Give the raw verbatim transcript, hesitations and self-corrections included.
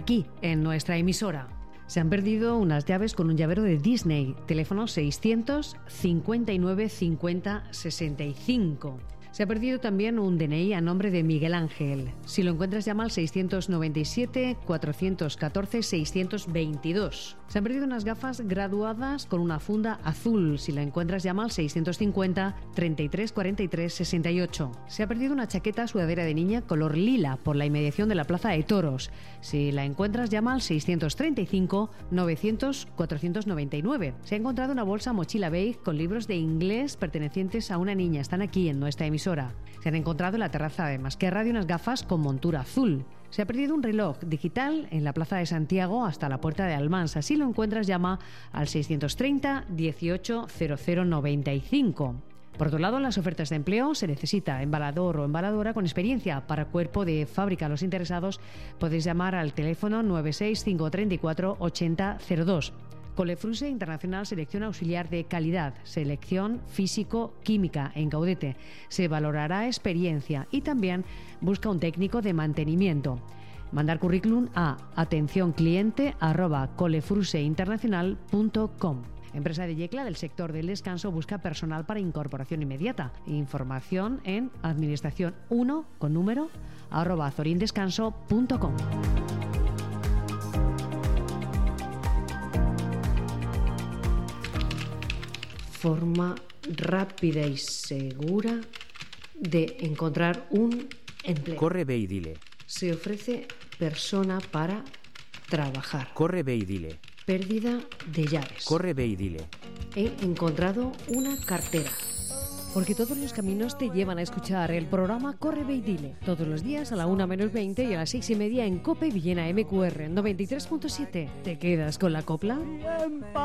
aquí, en nuestra emisora. Se han perdido unas llaves con un llavero de Disney. Teléfono seiscientos cincuenta y nueve cincuenta sesenta y cinco. Se ha perdido también un D N I a nombre de Miguel Ángel. Si lo encuentras, llama al seiscientos noventa y siete cuatrocientos catorce seiscientos veintidós. Se han perdido unas gafas graduadas con una funda azul. Si la encuentras, llama al seiscientos cincuenta treinta y tres cuarenta y tres sesenta y ocho. Se ha perdido una chaqueta sudadera de niña color lila por la inmediación de la Plaza de Toros. Si la encuentras, llama al seiscientos treinta y cinco novecientos cuatrocientos noventa y nueve. Se ha encontrado una bolsa mochila beige con libros de inglés pertenecientes a una niña. Están aquí en nuestra emisora. Se han encontrado en la terraza de Más que Radio unas gafas con montura azul. Se ha perdido un reloj digital en la Plaza de Santiago hasta la Puerta de Almansa. Si lo encuentras, llama al seiscientos treinta dieciocho cero cero noventa y cinco. Por otro lado, en las ofertas de empleo se necesita embalador o embaladora con experiencia. Para cuerpo de fábrica, los interesados podéis llamar al teléfono nueve seis cinco tres cuatro ocho cero cero dos. Colefruse Internacional Selección Auxiliar de Calidad, selección físico-química en Caudete. Se valorará experiencia y también busca un técnico de mantenimiento. Mandar currículum a atencióncliente arroba colefruseinternacional punto com. Empresa de Yecla del sector del descanso busca personal para incorporación inmediata. Información en administración uno con número arroba azorindescanso punto com. Forma rápida y segura de encontrar un empleo. Corre, ve y dile. Se ofrece persona para trabajar. Corre, ve y dile. Pérdida de llaves. Corre, ve y dile. He encontrado una cartera. Porque todos los caminos te llevan a escuchar el programa Corre, ve y dile. Todos los días a la una menos veinte y a las seis y media en COPE Villena M Q R noventa y tres punto siete. ¿Te quedas con la copla?